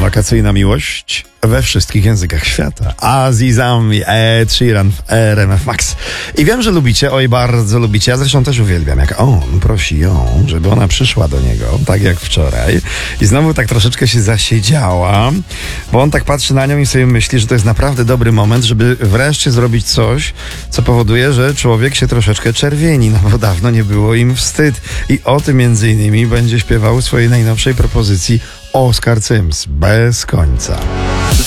Wakacyjna miłość we wszystkich językach świata. Azizami, Ed Sheeran w RMF Max. I wiem, że lubicie, oj bardzo lubicie, ja zresztą też uwielbiam, jak on prosi ją, żeby ona przyszła do niego, tak jak wczoraj. I znowu tak troszeczkę się zasiedziała, bo on tak patrzy na nią i sobie myśli, że to jest naprawdę dobry moment, żeby wreszcie zrobić coś, co powoduje, że człowiek się troszeczkę czerwieni, no bo dawno nie było im wstyd. I o tym między innymi będzie śpiewał swojej najnowszej propozycji Oskar Cyms, Bez końca.